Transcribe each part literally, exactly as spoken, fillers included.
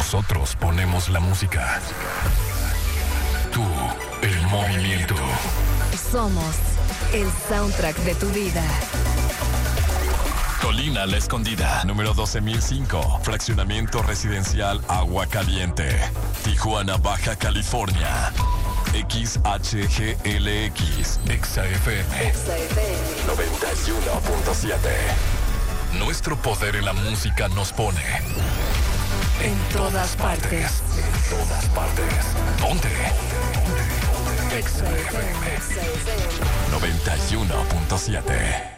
Nosotros ponemos la música. Tú, el movimiento. Somos el soundtrack de tu vida. Colina La Escondida, número doce mil cinco. Fraccionamiento residencial Agua Caliente. Tijuana, Baja California. X H G L X. Exa F M. Exa F M. noventa y uno punto siete. Nuestro poder en la música nos pone en todas partes. En todas partes. Ponte. Exa F M. noventa y uno punto siete.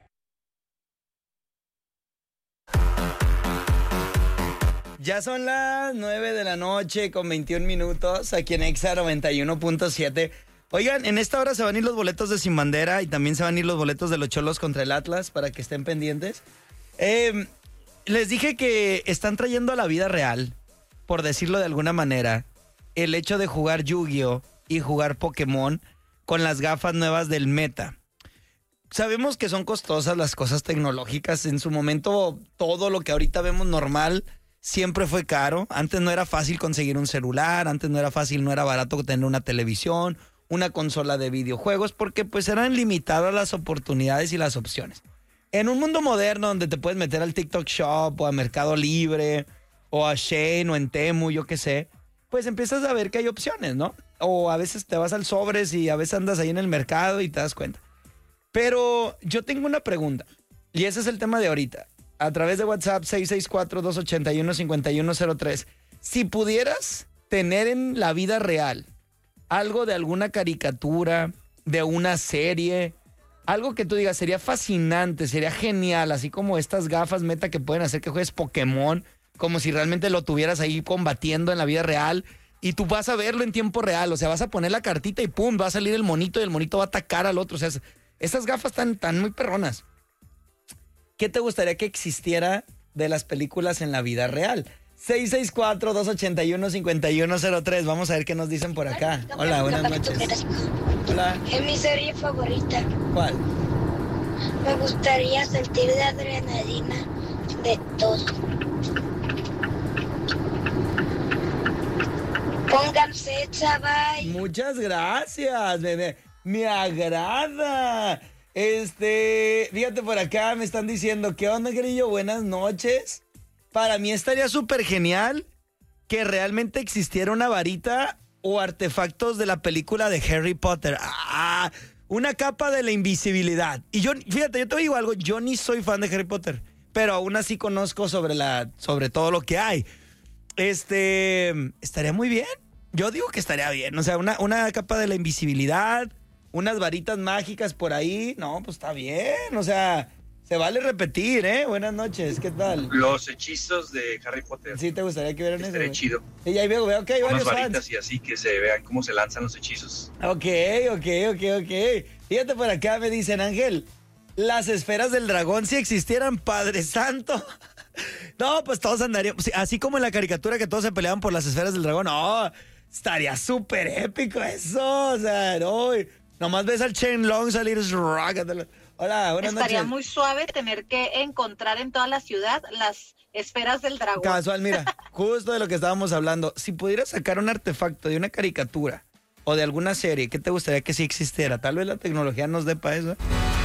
Ya son las nueve de la noche con veintiún minutos aquí en Exa noventa y uno punto siete. Oigan, en esta hora se van a ir los boletos de Sin Bandera y también se van a ir los boletos de los Cholos contra el Atlas para que estén pendientes. Eh, les dije que están trayendo a la vida real, por decirlo de alguna manera, el hecho de jugar Yu-Gi-Oh! Y jugar Pokémon con las gafas nuevas del Meta. Sabemos que son costosas las cosas tecnológicas. En su momento, todo lo que ahorita vemos normal siempre fue caro. Antes no era fácil conseguir un celular, antes no era fácil, no era barato tener una televisión, una consola de videojuegos, porque pues eran limitadas las oportunidades y las opciones. En un mundo moderno donde te puedes meter al TikTok Shop o a Mercado Libre o a Shein o en Temu, yo qué sé, pues empiezas a ver que hay opciones, ¿no? O a veces te vas al Sobres y a veces andas ahí en el mercado y te das cuenta. Pero yo tengo una pregunta, y ese es el tema de ahorita. A través de WhatsApp seis seis cuatro, dos ocho uno, cinco uno cero tres. Si pudieras tener en la vida real algo de alguna caricatura, de una serie, algo que tú digas sería fascinante, sería genial, así como estas gafas Meta que pueden hacer que juegues Pokémon, como si realmente lo tuvieras ahí combatiendo en la vida real, y tú vas a verlo en tiempo real, o sea, vas a poner la cartita y pum, va a salir el monito y el monito va a atacar al otro, o sea, esas gafas están tan muy perronas. ¿Qué te gustaría que existiera de las películas en la vida real? seis seis cuatro, dos ocho uno, cinco uno cero tres. Vamos a ver qué nos dicen por acá. Hola, buenas noches. Hola. Es mi serie favorita. ¿Cuál? Me gustaría sentir de adrenalina de todo. Pónganse, chaval. Muchas gracias, bebé. Me agrada. Este, fíjate por acá, me están diciendo, ¿qué onda, Grillo? Buenas noches. Para mí estaría súper genial que realmente existiera una varita o artefactos de la película de Harry Potter. Ah, una capa de la invisibilidad. Y yo, fíjate, yo te digo algo, yo ni soy fan de Harry Potter, pero aún así conozco sobre la, sobre todo lo que hay. Este, estaría muy bien. Yo digo que estaría bien. O sea, una, una capa de la invisibilidad, unas varitas mágicas por ahí. No, pues está bien. O sea, se vale repetir, ¿eh? Buenas noches, ¿qué tal? Los hechizos de Harry Potter. Sí, ¿te gustaría que vieran eso? Estaría chido. Sí, ahí veo, veo que hay unas varios varitas fans. y así que se vean cómo se lanzan los hechizos. Ok, ok, ok, ok. Fíjate por acá, me dicen, Ángel, las esferas del dragón, si existieran, Padre Santo. No, pues todos andaríamos, así como en la caricatura que todos se peleaban por las esferas del dragón. No, estaría súper épico eso. O sea, no, nomás ves al Shenlong salir. Hola, buenas Estaría noches. muy suave tener que encontrar en toda la ciudad las esferas del dragón. Casual, mira, justo de lo que estábamos hablando. Si pudieras sacar un artefacto de una caricatura o de alguna serie, ¿qué te gustaría que sí existiera? Tal vez la tecnología nos dé para eso.